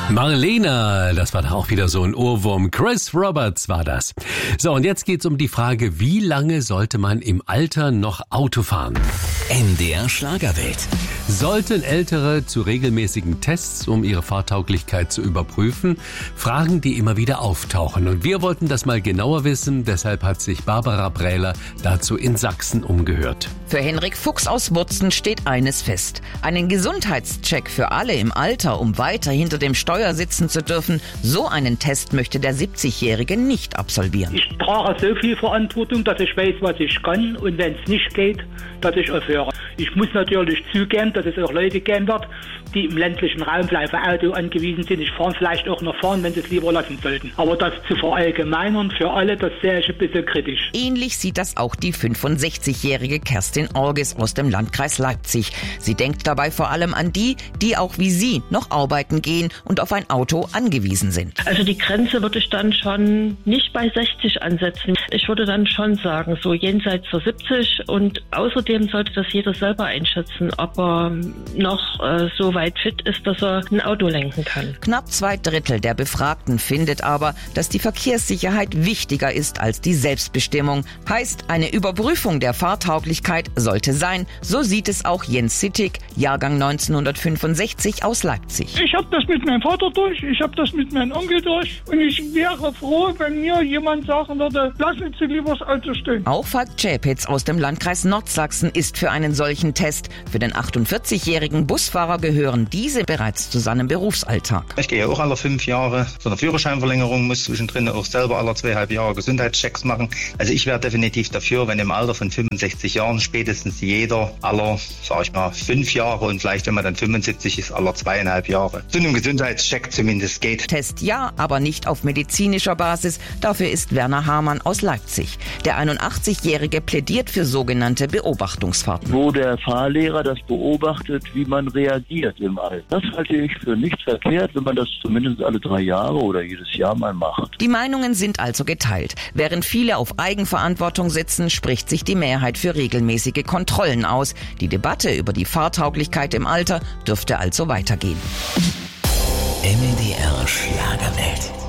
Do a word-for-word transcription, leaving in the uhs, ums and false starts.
Marlene, das war da auch wieder so ein Ohrwurm. Chris Roberts war das. So, und jetzt geht's um die Frage, wie lange sollte man im Alter noch Auto fahren? N D R Schlagerwelt. Sollten Ältere zu regelmäßigen Tests, um ihre Fahrtauglichkeit zu überprüfen? Fragen, die immer wieder auftauchen. Und wir wollten das mal genauer wissen, deshalb hat sich Barbara Brähler dazu in Sachsen umgehört. Für Henrik Fuchs aus Wurzen steht eines fest. Einen Gesundheitscheck für alle im Alter, um weiter hinter dem Steuer sitzen zu dürfen, so einen Test möchte der siebzigjährige nicht absolvieren. Ich trage so viel Verantwortung, dass ich weiß, was ich kann, und wenn es nicht geht, dass ich aufhöre. Ich muss natürlich zugeben, dass es auch Leute geben wird, die im ländlichen Raum vielleicht auf Auto angewiesen sind. Ich fahre vielleicht auch noch fahren, wenn sie es lieber lassen sollten. Aber das zu verallgemeinern für alle, das sehe ich ein bisschen kritisch. Ähnlich sieht das auch die fünfundsechzigjährige Kerstin Orges aus dem Landkreis Leipzig. Sie denkt dabei vor allem an die, die auch wie sie noch arbeiten gehen und auf ein Auto angewiesen sind. Also die Grenze würde ich dann schon nicht bei sechzig ansetzen. Ich würde dann schon sagen, so jenseits der siebzig, und außerdem sollte das jeder selber einschätzen, ob er noch äh, so weit fit ist, dass er ein Auto lenken kann. Knapp zwei Drittel der Befragten findet aber, dass die Verkehrssicherheit wichtiger ist als die Selbstbestimmung. Heißt, eine Überprüfung der Fahrtauglichkeit sollte sein. So sieht es auch Jens Sittig, Jahrgang neunzehnhundertfünfundsechzig aus Leipzig. Ich habe das mit meinem Vater durch, ich habe das mit meinem Onkel durch, und ich wäre froh, wenn mir jemand sagen würde, lassen Sie lieber das Auto stehen. Auch Falk Czapitz aus dem Landkreis Nordsachsen ist für einen solchen Test. Für den achtundvierzigjährigen Busfahrer gehören diese bereits zu seinem Berufsalltag. Ich gehe auch alle fünf Jahre so eine Führerscheinverlängerung, muss zwischendrin auch selber alle zweieinhalb Jahre Gesundheitschecks machen. Also ich wäre definitiv dafür, wenn im Alter von fünfundsechzig Jahren spätestens jeder aller, sag ich mal, fünf Jahre und vielleicht, wenn man dann fünfundsiebzig ist, aller zweieinhalb Jahre zu einem Gesundheitscheck zumindest geht. Test ja, aber nicht auf medizinischer Basis. Dafür ist Werner Hamann aus Leipzig. Der einundachtzigjährige plädiert für sogenannte Beobachtungsfahrten. Wo der Fahrlehrer das beobachtet, wie man reagiert im Alter. Das halte ich für nicht verkehrt, wenn man das zumindest alle drei Jahre oder jedes Jahr mal macht. Die Meinungen sind also geteilt. Während viele auf Eigenverantwortung sitzen, spricht sich die Mehrheit für regelmäßige Kontrollen aus. Die Debatte über die Fahrtauglichkeit im Alter dürfte also weitergehen. N D R Schlagerwelt.